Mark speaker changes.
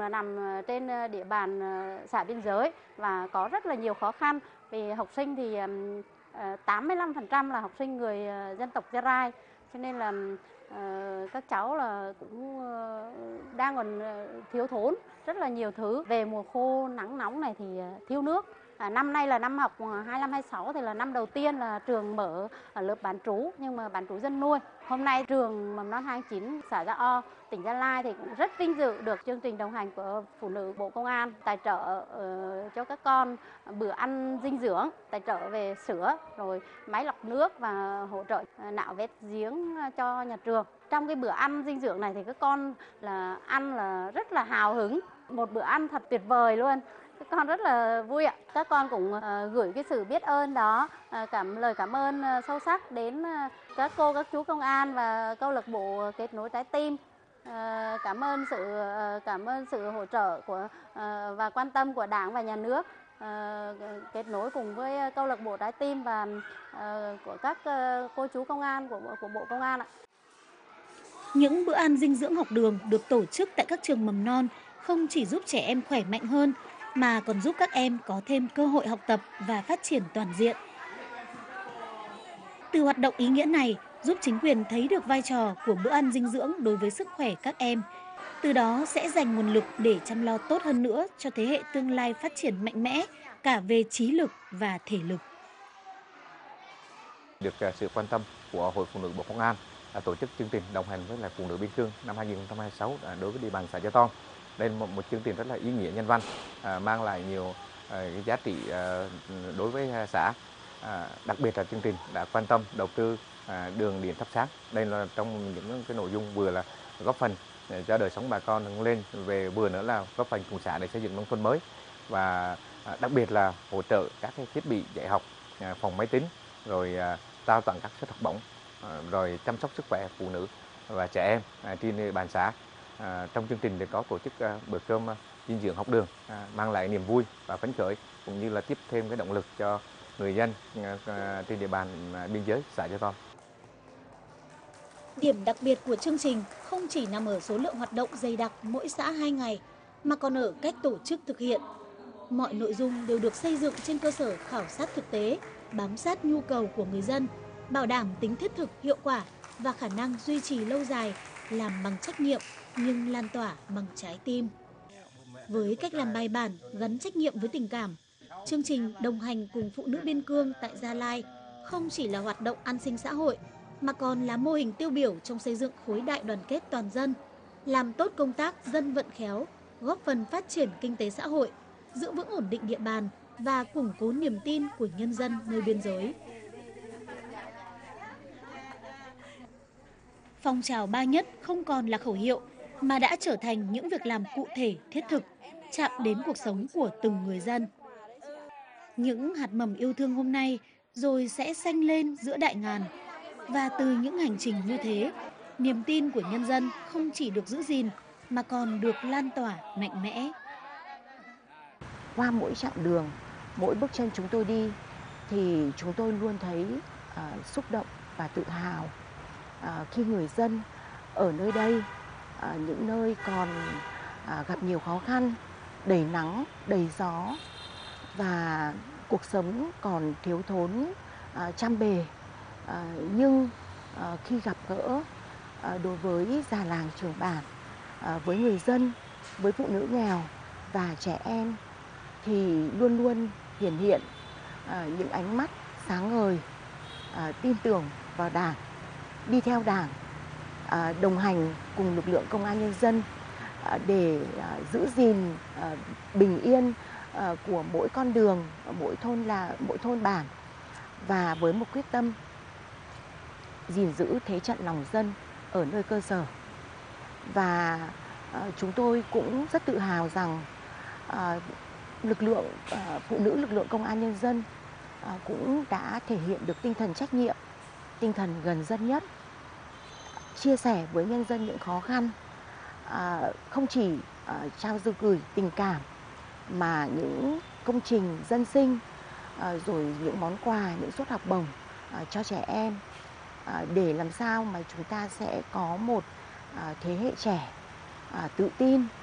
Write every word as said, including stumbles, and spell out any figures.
Speaker 1: nằm trên địa bàn xã biên giới và có rất là nhiều khó khăn vì học sinh thì tám mươi lăm phần trăm là học sinh người dân tộc Gia Rai, cho nên là các cháu là cũng đang còn thiếu thốn rất là nhiều thứ. Về mùa khô nắng nóng này thì thiếu nước. À, năm nay là năm học hai lăm hai sáu thì là năm đầu tiên là trường mở ở lớp bán trú, nhưng mà bán trú dân nuôi. Hôm nay trường mầm non hai chín xã Gia O, tỉnh Gia Lai thì cũng rất vinh dự được chương trình đồng hành của Phụ nữ Bộ Công an tài trợ uh, cho các con bữa ăn dinh dưỡng, tài trợ về sữa, rồi máy lọc nước và hỗ trợ nạo vét giếng cho nhà trường. Trong cái bữa ăn dinh dưỡng này thì các con là ăn là rất là hào hứng, một bữa ăn thật tuyệt vời luôn. Các con rất là vui ạ. Các con cũng uh, gửi cái sự biết ơn đó, uh, cảm lời cảm ơn uh, sâu sắc đến uh, các cô, các chú công an và câu lạc bộ kết nối trái tim. Uh, cảm ơn sự uh, cảm ơn sự hỗ trợ của uh, và quan tâm của Đảng và Nhà nước, uh, kết nối cùng với câu lạc bộ trái tim và uh, của các uh, cô chú công an của của Bộ Công an ạ.
Speaker 2: Những bữa ăn dinh dưỡng học đường được tổ chức tại các trường mầm non không chỉ giúp trẻ em khỏe mạnh hơn mà còn giúp các em có thêm cơ hội học tập và phát triển toàn diện. Từ hoạt động ý nghĩa này giúp chính quyền thấy được vai trò của bữa ăn dinh dưỡng đối với sức khỏe các em. Từ đó sẽ dành nguồn lực để chăm lo tốt hơn nữa cho thế hệ tương lai phát triển mạnh mẽ cả về trí lực và thể lực.
Speaker 3: Được sự quan tâm của Hội Phụ nữ Bộ Công an đã tổ chức chương trình đồng hành với lại phụ nữ biên cương năm hai nghìn không trăm hai mươi sáu đối với địa bàn xã Gia Ton. Đây là một, một chương trình rất là ý nghĩa nhân văn, à, mang lại nhiều à, giá trị à, đối với xã. À, đặc biệt là chương trình đã quan tâm đầu tư à, đường điện thắp sáng. Đây là trong những cái nội dung vừa là góp phần để cho đời sống bà con nâng lên, về vừa nữa là góp phần cùng xã để xây dựng nông thôn mới, và à, đặc biệt là hỗ trợ các cái thiết bị dạy học, à, phòng máy tính, rồi à, trao tặng các suất học bổng, à, rồi chăm sóc sức khỏe phụ nữ và trẻ em à, trên địa bàn xã. À, trong chương trình thì có tổ chức à, bữa cơm à, dinh dưỡng học đường, à, mang lại niềm vui và phấn khởi, cũng như là tiếp thêm cái động lực cho người dân à, à, trên địa bàn à, biên giới xã Gia Ton.
Speaker 2: Điểm đặc biệt của chương trình không chỉ nằm ở số lượng hoạt động dày đặc mỗi xã hai ngày, mà còn ở cách tổ chức thực hiện. Mọi nội dung đều được xây dựng trên cơ sở khảo sát thực tế, bám sát nhu cầu của người dân, bảo đảm tính thiết thực, hiệu quả và khả năng duy trì lâu dài, làm bằng trách nhiệm nhưng lan tỏa bằng trái tim. Với cách làm bài bản, gắn trách nhiệm với tình cảm, chương trình đồng hành cùng phụ nữ biên cương tại Gia Lai không chỉ là hoạt động an sinh xã hội, mà còn là mô hình tiêu biểu trong xây dựng khối đại đoàn kết toàn dân, làm tốt công tác dân vận khéo, góp phần phát triển kinh tế xã hội, giữ vững ổn định địa bàn và củng cố niềm tin của nhân dân nơi biên giới. Phong trào ba nhất không còn là khẩu hiệu, mà đã trở thành những việc làm cụ thể, thiết thực, chạm đến cuộc sống của từng người dân. Những hạt mầm yêu thương hôm nay rồi sẽ xanh lên giữa đại ngàn. Và từ những hành trình như thế, niềm tin của nhân dân không chỉ được giữ gìn mà còn được lan tỏa mạnh mẽ.
Speaker 4: Qua mỗi chặng đường, mỗi bước chân chúng tôi đi thì chúng tôi luôn thấy uh, xúc động và tự hào uh, khi người dân ở nơi đây, uh, những nơi còn uh, gặp nhiều khó khăn, đầy nắng, đầy gió và cuộc sống còn thiếu thốn uh, trăm bề. À, nhưng à, khi gặp gỡ à, đối với già làng trưởng bản, à, với người dân, với phụ nữ nghèo và trẻ em thì luôn luôn hiển hiện à, những ánh mắt sáng ngời, à, tin tưởng vào Đảng, đi theo Đảng, à, đồng hành cùng lực lượng công an nhân dân à, để à, giữ gìn à, bình yên à, của mỗi con đường, mỗi thôn là mỗi thôn bản, và với một quyết tâm gìn giữ thế trận lòng dân ở nơi cơ sở. Và uh, chúng tôi cũng rất tự hào rằng uh, lực lượng uh, phụ nữ lực lượng công an nhân dân uh, cũng đã thể hiện được tinh thần trách nhiệm, tinh thần gần dân nhất, chia sẻ với nhân dân những khó khăn, uh, không chỉ uh, trao dư gửi tình cảm mà những công trình dân sinh, uh, rồi những món quà, những suất học bổng uh, cho trẻ em, để làm sao mà chúng ta sẽ có một thế hệ trẻ tự tin,